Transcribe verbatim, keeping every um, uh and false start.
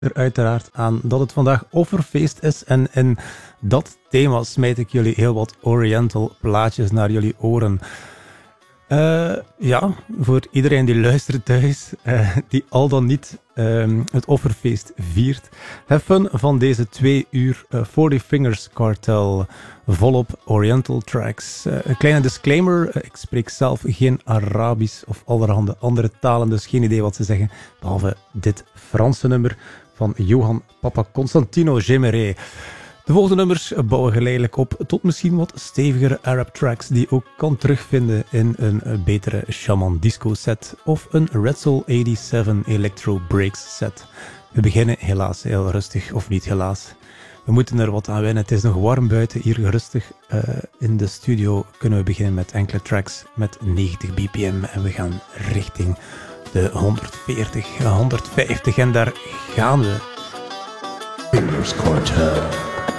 er uiteraard aan dat het vandaag Offerfeest is en in dat thema smijt ik jullie heel wat Oriental plaatjes naar jullie oren. Uh, ja, voor iedereen die luistert thuis, uh, die al dan niet uh, het Offerfeest viert, have fun van deze twee uur uh, forty Fingers Cartel volop Oriental tracks. Uh, een kleine disclaimer, uh, ik spreek zelf geen Arabisch of allerhande andere talen, dus geen idee wat ze zeggen, behalve dit Franse nummer van Johan Papa Constantino Gemeret. De volgende nummers bouwen geleidelijk op tot misschien wat stevigere Arab tracks die je ook kan terugvinden in een betere Shaman Disco set of een Red Soul eenenzeventig Electro Breaks set. We beginnen helaas heel rustig, of niet helaas. We moeten er wat aan wennen. Het is nog warm buiten, hier rustig uh, in de studio kunnen we beginnen met enkele tracks met negentig B P M en we gaan richting de honderdveertig, honderdvijftig en daar gaan we. Fingers Cartel.